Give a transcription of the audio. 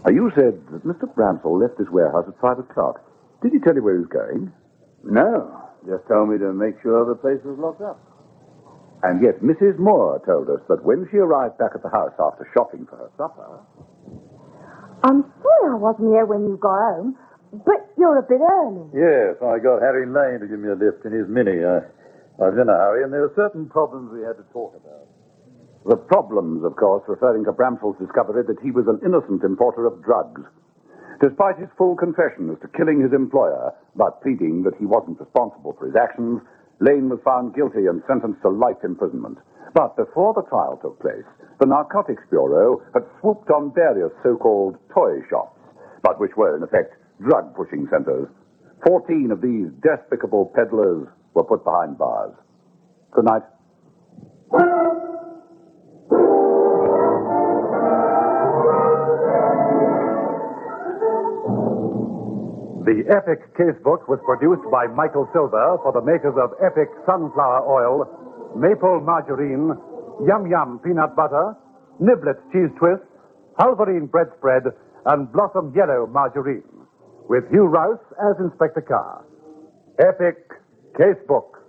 You said that Mr. Bramsell left this warehouse at 5 o'clock. Did he tell you where he was going? No, just told me to make sure the place was locked up. And yet Mrs. Moore told us that when she arrived back at the house after shopping for her supper... I'm sorry I wasn't here when you got home, but you're a bit early. Yes, I got Harry Lane to give me a lift in his Mini. I was in a hurry, and there were certain problems we had to talk about. The problems, of course, referring to Bramfell's discovery that he was an innocent importer of drugs. Despite his full confession as to killing his employer, but pleading that he wasn't responsible for his actions, Lane was found guilty and sentenced to life imprisonment. But before the trial took place, the Narcotics Bureau had swooped on various so-called toy shops, but which were, in effect, drug-pushing centers. 14 of these despicable peddlers were put behind bars. Good night. The Epic Casebook was produced by Michael Silver for the makers of Epic Sunflower Oil, Maple Margarine, Yum Yum Peanut Butter, Niblets Cheese Twists, Halverine Bread Spread, and Blossom Yellow Margarine, with Hugh Rouse as Inspector Carr. Epic Casebook.